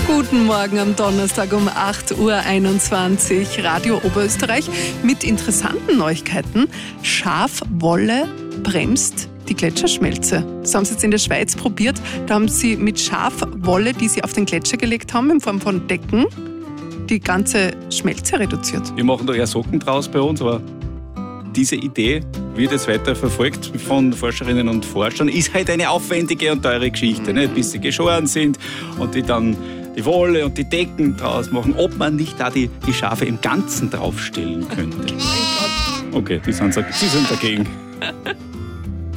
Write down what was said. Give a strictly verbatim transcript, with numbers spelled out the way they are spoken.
Guten Morgen am Donnerstag um acht Uhr einundzwanzig. Radio Oberösterreich mit interessanten Neuigkeiten. Schafwolle bremst die Gletscherschmelze. Das haben sie jetzt in der Schweiz probiert. Da haben sie mit Schafwolle, die sie auf den Gletscher gelegt haben, in Form von Decken, die ganze Schmelze reduziert. Wir machen da eher Socken draus bei uns, aber diese Idee wird jetzt weiter verfolgt von Forscherinnen und Forschern. Ist halt eine aufwendige und teure Geschichte, nicht? Bis sie geschoren sind und die dann die Wolle und die Decken draus machen. Ob man nicht da die, die Schafe im Ganzen draufstellen könnte. Okay, die sind, die sind dagegen.